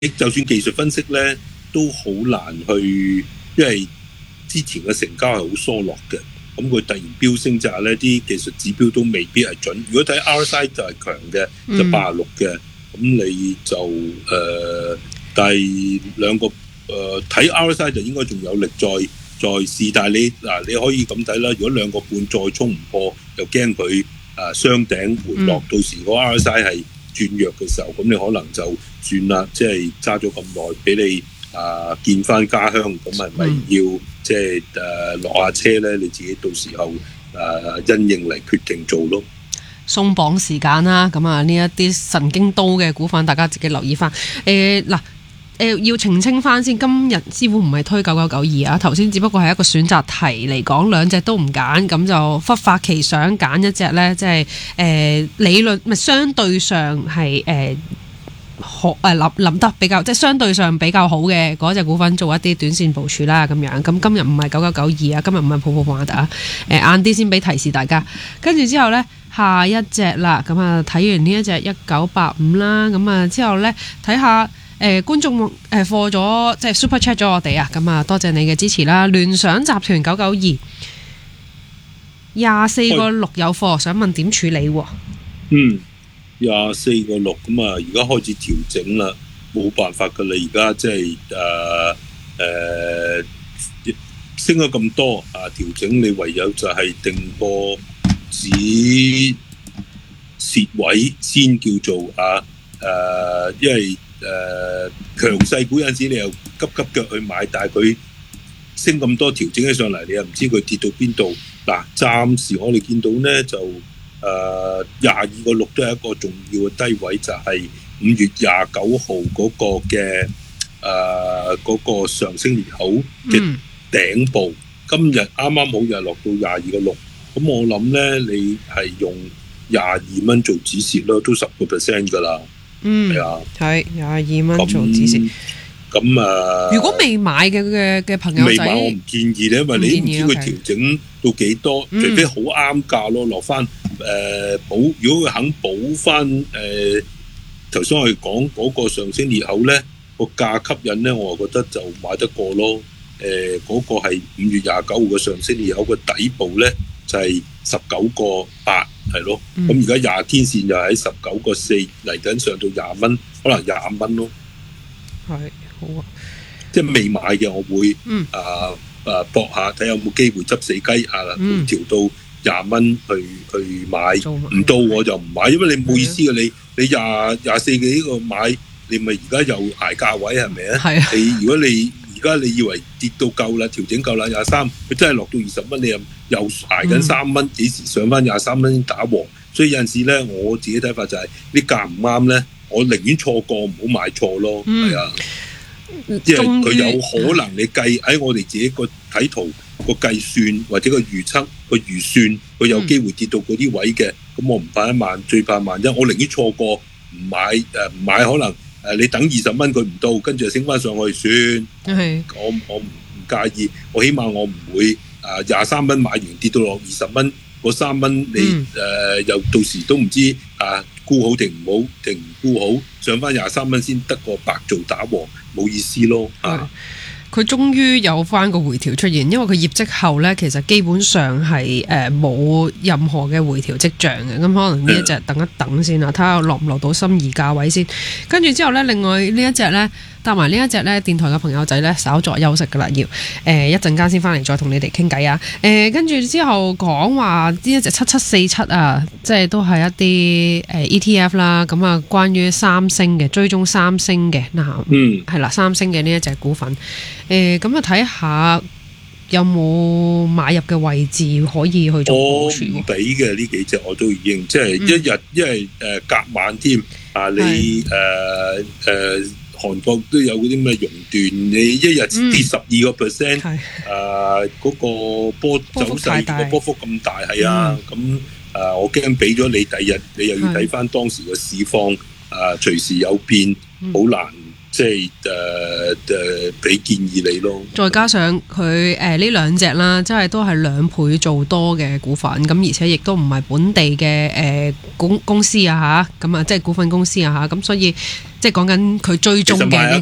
就算技術分析咧，都好難去，因為之前嘅成交係好疏落嘅，咁佢突然飆升就係呢啲技術指標都未必係準。如果睇 RSI 就係強嘅，就86嘅，咁你就第兩個睇 RSI 就應該仲有力再試，但係你可以咁睇啦。如果2個半再衝唔破，又驚佢雙頂回落，到時個 RSI 係轉弱嘅時候，咁你可能就算啦，即係揸咗咁耐，俾你見翻家鄉，咁係咪要即係落下車咧？你自己到時候因應嚟決定做咯。 鬆綁時間啦，咁啊呢一啲神經刀嘅股份，大家自己留意翻。要澄清翻先，今日師傅唔係推9992啊，頭先只不過係一個選擇題嚟講，兩隻都唔揀，咁就忽發奇想揀一隻咧，即係理論咪相對上係諗得比較即係相對上比較好嘅嗰隻股份做一啲短線部署啦，咁樣。咁今日唔係9992啊，今日唔係普普馬特啊，晏啲先俾提示大家。跟住之後咧，下一隻啦，咁啊睇完呢一隻1985啦，咁啊之後咧睇下。觀眾課咗即係 Super Chat 咗我哋啊，咁啊多謝你嘅支持啦！聯想集團992 24個6有貨，想問點處理喎 ？24個6咁啊，而家開始調整啦，冇辦法噶啦，而家即係升咗咁多調整你唯有就係定個止蝕位先叫做因為強勢股有陣時你又急腳去買，但係佢升咁多調整起上嚟，你又唔知佢跌到邊度。嗱，暫時我哋見到呢就22個6都係一個重要嘅低位，就係5月29號嗰個嘅嗰個上升裂口嘅頂部。今日啱啱好又落到22個6，咁我諗呢你係用22蚊做止蝕咯，都10% 㗎啦。係啊， 係22蚊做止蝕。咁如果未買嘅朋友仔， 未買我唔建議咧，因為你唔知佢調整到幾多，除非好啱價咯，落翻補。如果佢肯補翻頭先我哋講嗰個上升裂口咧，個價吸引咧，我覺得就買得過咯。嗰個係5月29號嘅上升裂口嘅底部咧，就係19個8。係咯，咁而家20天線又喺19個4嚟緊，上到20蚊，可能25蚊咯。 係好啊， 即係未買嘅，我會搏下睇有冇機會執死雞調到20蚊去買，唔到我就唔買，因為你冇意思嘅，你24嘅呢個買，你咪而家又捱價位係咪啊？係啊，如果你而家你以為跌到夠啦，調整夠啦23，佢真係落到20蚊，你又捱緊3蚊，幾時上翻23蚊先打和？所以有陣時咧，我自己睇法就係啲價唔啱咧，我寧願錯過唔好買錯咯，係啊，即係佢有可能你計喺我哋自己個睇圖個計算或者個預測個預算，佢有機會跌到嗰啲位嘅，咁我唔怕1萬，最怕萬一，我寧願錯過唔買唔買可能。你等20蚊佢唔到，跟住就升翻上去算。我唔介意，我起碼我唔會23蚊買完跌到落20蚊，嗰3蚊你又到時都唔知沽好定唔好定唔沽好，上翻23蚊先得個白做打和，冇意思咯。 佢終於有翻個回調出現，因為佢業績後呢，其實基本上係冇任何嘅回調跡象嘅，咁可能呢一隻等一等先啦，睇下落唔落到心儀價位先。跟住之後呢，另外呢一隻呢，搭埋呢一隻呢，電台嘅朋友仔呢，稍作休息噶啦，要一陣間先翻嚟再同你哋傾偈啊。跟住之後講話呢一隻7747啊，即係都係一啲ETF 啦，咁啊關於三星嘅追蹤三星嘅係啦，三星嘅呢一隻股份。咁啊，睇下有冇買入嘅位置可以去做部署。我唔俾嘅呢幾隻我都已經即係一日，因為隔晚添你韓國都有嗰啲咩熔斷，你一日跌12%，嗰個波走勢個波幅咁大，係啊，咁我驚俾咗你，第二日你又要睇翻當時嘅市況，隨時有變，好難即係俾建議你咯。 再加上佢呢兩隻啦，即係都係2倍做多嘅股份，咁而且亦都唔係本地嘅公司啊嚇，咁啊即係股份公司啊嚇，咁所以即係講緊佢追蹤嘅。